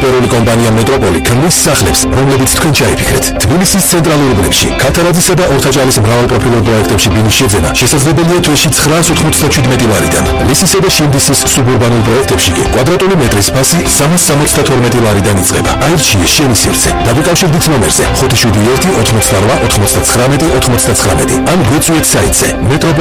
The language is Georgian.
დეველოპერული კომპანია მეტროპოლი ქმნის სახლებს, რომლებიც თქვენ ჩაიფიქრეთ. თბილისის ცენტრალურ უბნებში, ქათარაძისა და ორთაჭალის მრავალპროფილურ პროექტებში ბინის შეძენა შესაძლებელია თვეში 997 ლარიდან. ლისისა და შინდისის სუბურბანულ პროექტებში კი კვადრატული მეტრის ფასი 372 ლარიდან იწყება. აირჩიე შენი სივრცე. დაგიკავშირდით ნომერზე 571 88 99 99 ან გვეწვიეთ საიტზე